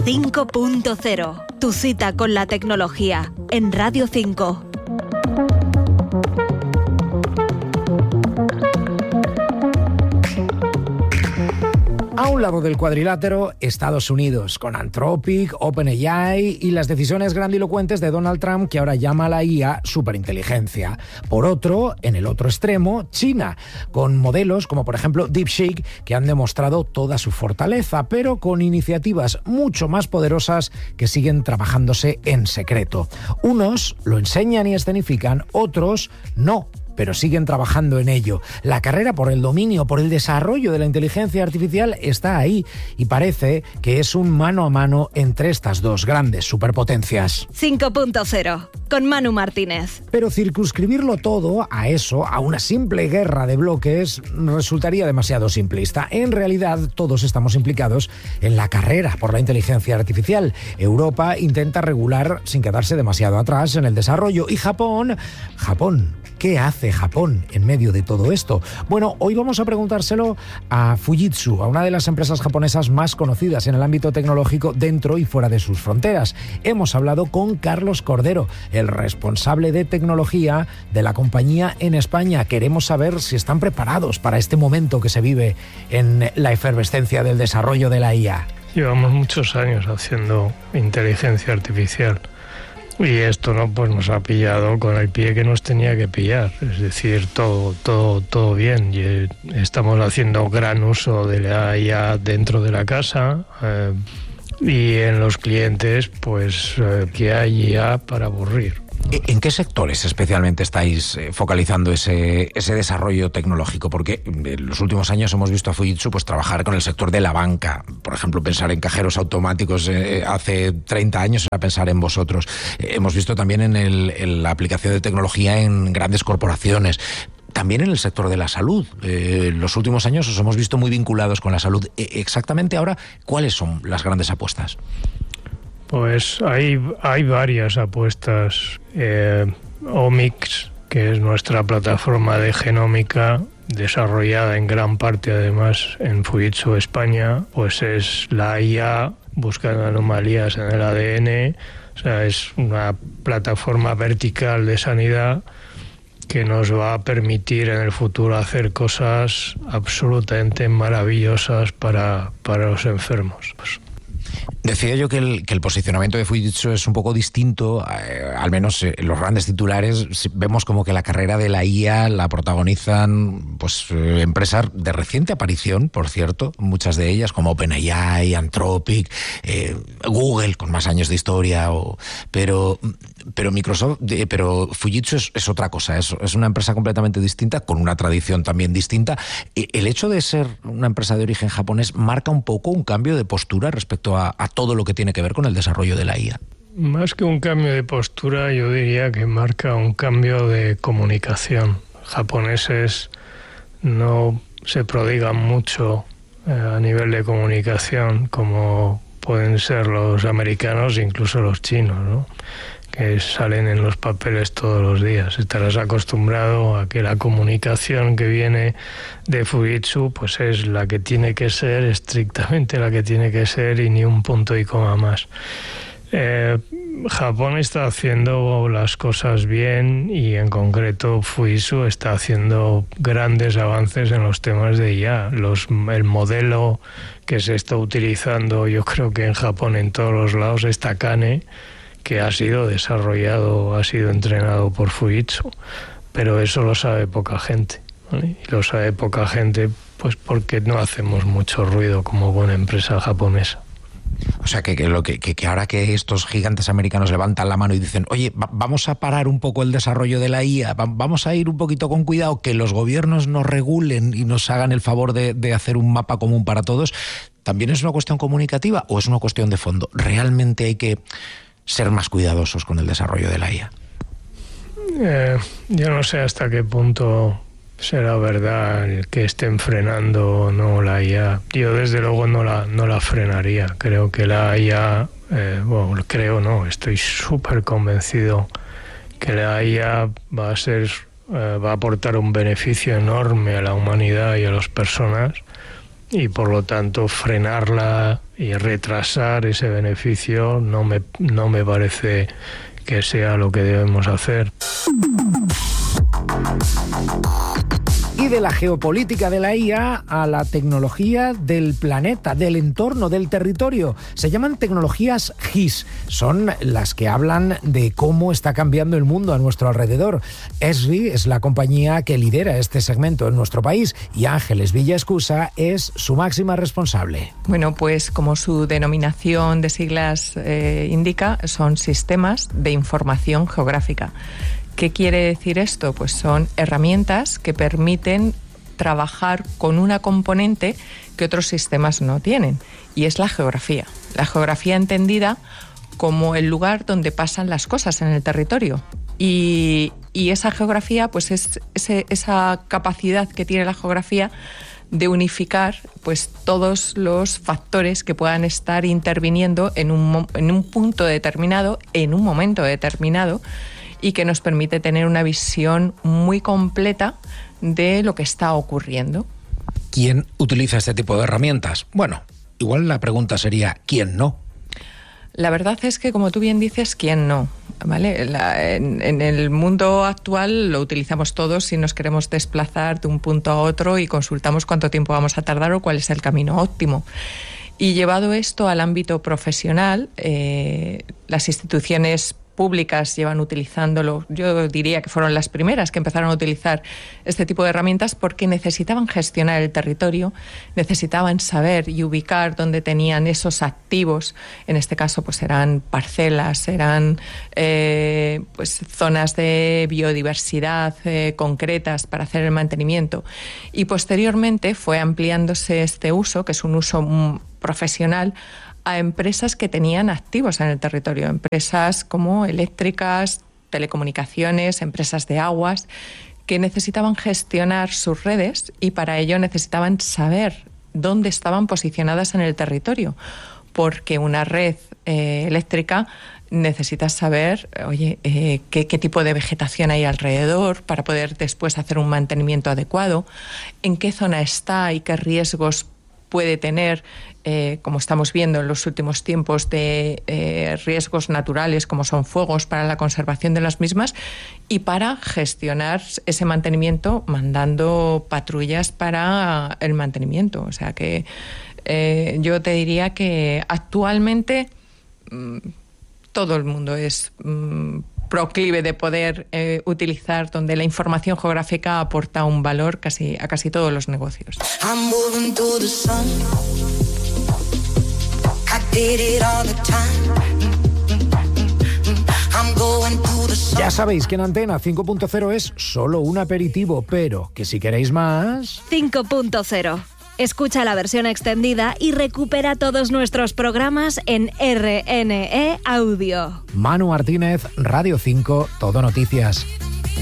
5.0, tu cita con la tecnología, en Radio 5. A un lado del cuadrilátero, Estados Unidos, con Anthropic, OpenAI y las decisiones grandilocuentes de Donald Trump, que ahora llama a la IA superinteligencia. Por otro, en el otro extremo, China, con modelos como por ejemplo DeepSeek, que han demostrado toda su fortaleza, pero con iniciativas mucho más poderosas que siguen trabajándose en secreto. Unos lo enseñan y escenifican, otros no, pero siguen trabajando en ello. La carrera por el dominio, por el desarrollo de la inteligencia artificial está ahí y parece que es un mano a mano entre estas dos grandes superpotencias. 5.0, con Manu Martínez. Pero circunscribirlo todo a eso, a una simple guerra de bloques, resultaría demasiado simplista. En realidad, todos estamos implicados en la carrera por la inteligencia artificial. Europa intenta regular sin quedarse demasiado atrás en el desarrollo. Y Japón, ¿qué hace Japón en medio de todo esto? Bueno, hoy vamos a preguntárselo a Fujitsu, a una de las empresas japonesas más conocidas en el ámbito tecnológico dentro y fuera de sus fronteras. Hemos hablado con Carlos Cordero, el responsable de tecnología de la compañía en España. Queremos saber si están preparados para este momento que se vive en la efervescencia del desarrollo de la IA. Llevamos muchos años haciendo inteligencia artificial. Y esto nos ha pillado con el pie que nos tenía que pillar, es decir, todo bien. Y estamos haciendo gran uso de la IA dentro de la casa y en los clientes, que hay IA para aburrir. ¿En qué sectores especialmente estáis focalizando ese desarrollo tecnológico? Porque en los últimos años hemos visto a Fujitsu trabajar con el sector de la banca. Por ejemplo, pensar en cajeros automáticos hace 30 años era pensar en vosotros. Hemos visto también en la aplicación de tecnología en grandes corporaciones. También en el sector de la salud. Los últimos años os hemos visto muy vinculados con la salud. Exactamente ahora, ¿cuáles son las grandes apuestas? Pues hay varias apuestas. Omics, que es nuestra plataforma de genómica, desarrollada en gran parte además en Fujitsu España, pues es la IA buscando anomalías en el ADN. O sea, es una plataforma vertical de sanidad que nos va a permitir en el futuro hacer cosas absolutamente maravillosas para los enfermos. Decía yo que el posicionamiento de Fujitsu es un poco distinto, al menos en los grandes titulares vemos como que la carrera de la IA la protagonizan empresas de reciente aparición, por cierto, muchas de ellas como OpenAI, Anthropic, Google con más años de historia, pero Fujitsu es otra cosa, es una empresa completamente distinta, con una tradición también distinta. El hecho de ser una empresa de origen japonés marca un poco un cambio de postura respecto a todo lo que tiene que ver con el desarrollo de la IA. Más que un cambio de postura, yo diría que marca un cambio de comunicación. Japoneses no se prodigan mucho a nivel de comunicación como pueden ser los americanos, incluso los chinos, ¿no?, que salen en los papeles todos los días. Estarás acostumbrado a que la comunicación que viene de Fujitsu es la que tiene que ser, estrictamente la que tiene que ser, y ni un punto y coma más. Japón está haciendo las cosas bien y en concreto Fujitsu está haciendo grandes avances en los temas de IA. El modelo que se está utilizando, yo creo que en Japón en todos los lados, es Takane, que ha sido desarrollado, ha sido entrenado por Fujitsu, pero eso lo sabe poca gente, ¿vale? Y lo sabe poca gente porque no hacemos mucho ruido como buena empresa japonesa. O sea, que ahora que estos gigantes americanos levantan la mano y dicen, oye, vamos a parar un poco el desarrollo de la IA, vamos a ir un poquito con cuidado, que los gobiernos nos regulen y nos hagan el favor de hacer un mapa común para todos, ¿también es una cuestión comunicativa o es una cuestión de fondo? ¿Realmente hay que ser más cuidadosos con el desarrollo de la IA? Yo no sé hasta qué punto será verdad que estén frenando o no la IA. Yo desde luego no la frenaría. Creo que la IA, estoy súper convencido que la IA va a aportar un beneficio enorme a la humanidad y a las personas, y por lo tanto frenarla y retrasar ese beneficio no me parece que sea lo que debemos hacer. Y de la geopolítica de la IA a la tecnología del planeta, del entorno, del territorio. Se llaman tecnologías GIS. Son las que hablan de cómo está cambiando el mundo a nuestro alrededor. Esri es la compañía que lidera este segmento en nuestro país y Ángeles Villaescusa es su máxima responsable. Bueno, pues como su denominación de siglas indica, son sistemas de información geográfica. ¿Qué quiere decir esto? Pues son herramientas que permiten trabajar con una componente que otros sistemas no tienen, y es la geografía. La geografía entendida como el lugar donde pasan las cosas en el territorio. Y esa geografía, pues es esa capacidad que tiene la geografía de unificar pues todos los factores que puedan estar interviniendo en un punto determinado, en un momento determinado, y que nos permite tener una visión muy completa de lo que está ocurriendo. ¿Quién utiliza este tipo de herramientas? Bueno, igual la pregunta sería ¿quién no? La verdad es que, como tú bien dices, ¿quién no? ¿Vale? En el mundo actual lo utilizamos todos si nos queremos desplazar de un punto a otro y consultamos cuánto tiempo vamos a tardar o cuál es el camino óptimo. Y llevado esto al ámbito profesional, las instituciones públicas llevan utilizándolo. Yo diría que fueron las primeras que empezaron a utilizar este tipo de herramientas porque necesitaban gestionar el territorio, necesitaban saber y ubicar dónde tenían esos activos. En este caso, pues eran parcelas, eran pues zonas de biodiversidad concretas para hacer el mantenimiento. Y posteriormente fue ampliándose este uso, que es un uso profesional, a empresas que tenían activos en el territorio, empresas como eléctricas, telecomunicaciones, empresas de aguas, que necesitaban gestionar sus redes y para ello necesitaban saber dónde estaban posicionadas en el territorio, porque una red eléctrica necesita saber, oye, qué tipo de vegetación hay alrededor para poder después hacer un mantenimiento adecuado, en qué zona está y qué riesgos puede tener, como estamos viendo en los últimos tiempos, de riesgos naturales como son fuegos, para la conservación de las mismas y para gestionar ese mantenimiento mandando patrullas para el mantenimiento. O sea que yo te diría que actualmente todo el mundo es proclive de poder utilizar, donde la información geográfica aporta un valor a casi todos los negocios. Ya sabéis que en Antena 5.0 es solo un aperitivo, pero que si queréis más... 5.0. Escucha la versión extendida y recupera todos nuestros programas en RNE Audio. Manu Martínez, Radio 5, Todo Noticias.